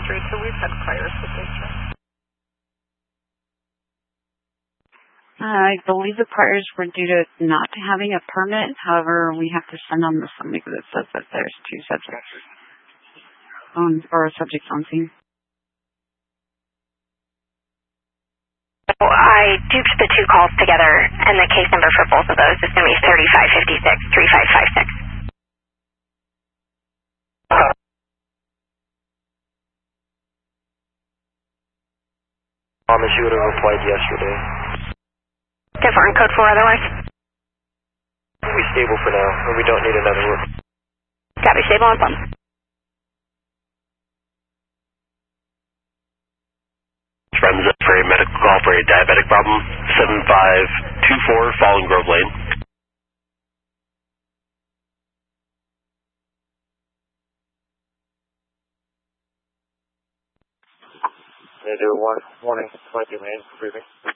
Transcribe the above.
history, so we've had prior citations. I believe the priors were due to not having a permit. However, we have to send on the something that says that there's two subjects or subjects on scene. I duped the two calls together, and the case number for both of those is going to be 3556-3556. Promise you would have replied yesterday. Different code 4 otherwise? We stable for now, and we don't need another one. Copy, stable on phone. Friends for a medical call for a diabetic problem, 7524 Fallen Grove Lane. They do one morning, 22 minutes, briefing.